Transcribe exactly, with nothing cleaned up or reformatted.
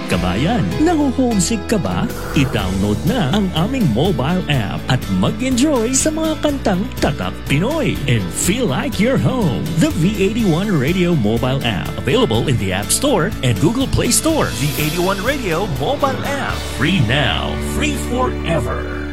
kabayan, naho-homesick ka ba? I-download na ang aming mobile app at mag-enjoy sa mga kantang Tatak Pinoy and feel like you're home. The V eighty-one Radio mobile app, available in the App Store and Google Play Store. V eighty-one Radio mobile app, free now, free forever.